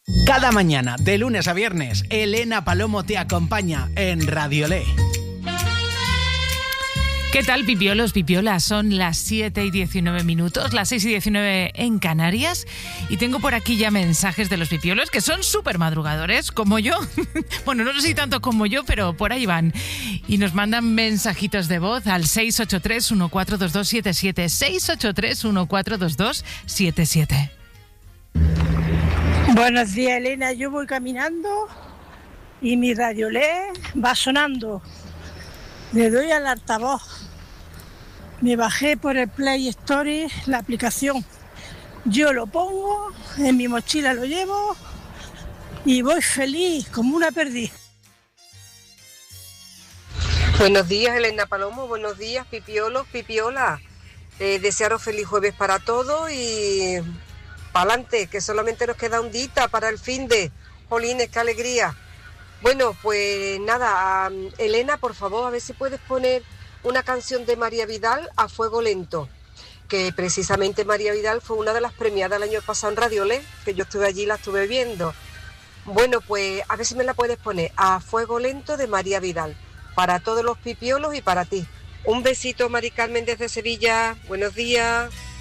Cada mañana, de lunes a viernes, Elena Palomo te acompaña en Radiolé. ¿Qué tal, pipiolos, pipiolas? Son las 7:19, las 6:19 en Canarias. Y tengo por aquí ya mensajes de los pipiolos que son súper madrugadores, como yo. Bueno, no sé si tanto como yo, pero por ahí van. Y nos mandan mensajitos de voz al 683-142277. 683-142277. Buenos días, Elena. Yo voy caminando y mi Radiolé va sonando. Le doy al altavoz. Me bajé por el Play Store la aplicación. Yo lo pongo, en mi mochila lo llevo y voy feliz como una perdiz. Buenos días, Elena Palomo. Buenos días, pipiolos, pipiolas. Desearos feliz jueves para todos y pa'lante, que solamente nos queda un día para el fin de... Jolines, qué alegría. Bueno, pues nada, Elena, por favor, a ver si puedes poner una canción de María Vidal, A Fuego Lento, que precisamente María Vidal fue una de las premiadas el año pasado en Radiolé, que yo estuve allí y la estuve viendo. Bueno, pues a ver si me la puedes poner, A Fuego Lento de María Vidal, para todos los pipiolos y para ti. Un besito, Mari Carmen, desde Sevilla. Buenos días.